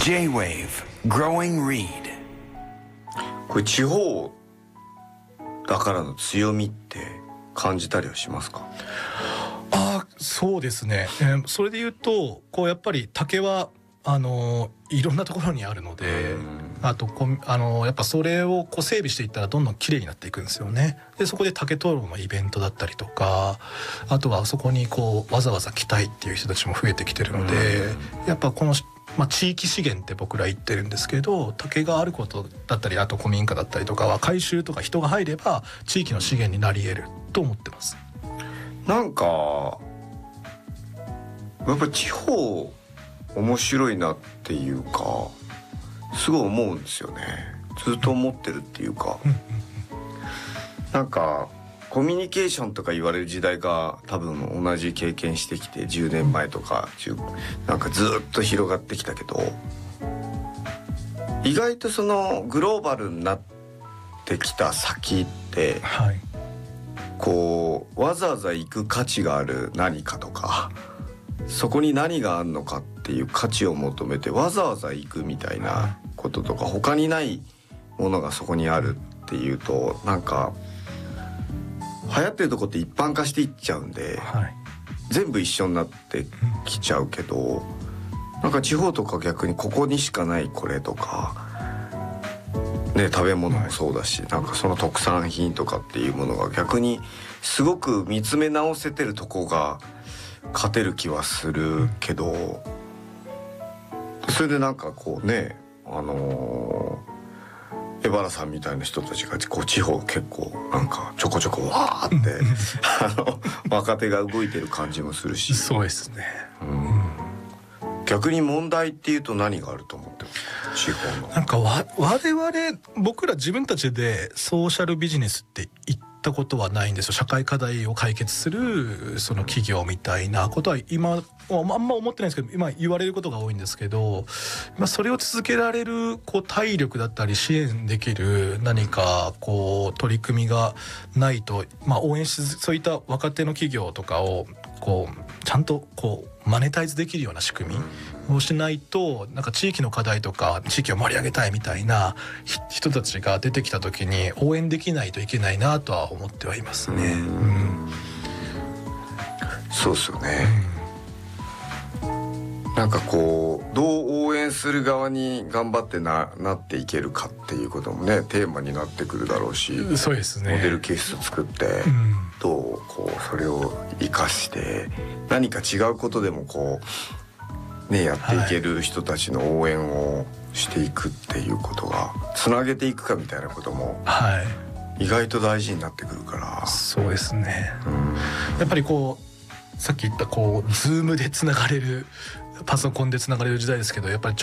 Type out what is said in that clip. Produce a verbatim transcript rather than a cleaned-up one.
J-Wave Growing Reed。 これ地方だからの強みって感じたりはしますか？ あ、そうですね、えー、それで言うとこうやっぱり竹はあのー、いろんなところにあるので、あとこあのー、やっぱそれをこう整備していったらどんどん綺麗になっていくんですよね。でそこで竹灯籠のイベントだったりとか、あとはそこにこうわざわざ来たいっていう人たちも増えてきてるので、やっぱこの、まあ、地域資源って僕ら言ってるんですけど、竹があることだったり、あと古民家だったりとかは改修とか人が入れば地域の資源になり得ると思ってます。 なんかやっぱ地方面白いなっていうかすごい思うんですよね。ずっと思ってるっていうか、なんかコミュニケーションとか言われる時代が多分同じ経験してきてじゅうねんまえとかなんかずっと広がってきたけど、意外とそのグローバルになってきた先って、はい、こうわざわざ行く価値がある何かとか、そこに何があるのかっていう価値を求めてわざわざ行くみたいなこととか、他にないものがそこにあるっていうと、なんか流行ってるとこって一般化していっちゃうんで、はい、全部一緒になってきちゃうけど、なんか地方とか逆にここにしかないこれとかね、食べ物もそうだし、なんかその特産品とかっていうものが逆にすごく見つめ直せてるとこが勝てる気はするけど、それでなんかこうね、あのー、江原さんみたいな人たちがこう地方結構なんかちょこちょこわーってあの若手が動いてる感じもするし。 そうですね、 うん、逆に問題っていうと何があると思ってます？地方のなんかわ我々僕ら自分たちでソーシャルビジネスって言ったことはないんですよ。社会課題を解決するその企業みたいなことは今あんま思ってないんですけど、今言われることが多いんですけど、まあ、それを続けられるこう体力だったり支援できる何かこう取り組みがないと、まあ、応援しそういった若手の企業とかをこうちゃんとこうマネタイズできるような仕組みをしないと、なんか地域の課題とか地域を盛り上げたいみたいな人たちが出てきた時に応援できないといけないなとは思ってはいますね。うん、 そうですよね。なんかこうどう応援する側に頑張って な, なっていけるかっていうこともねテーマになってくるだろうし、 そうですね、 モデルケース作って、うん、どうこうそれを生かして何か違うことでもこうねやっていける人たちの応援をしていくっていうことがつなげていくかみたいなことも、はい、意外と大事になってくるから。 そうですね、うん、やっぱりこうさっき言ったこうズームでつながれるパソコンでつながれる時代ですけど、やっぱり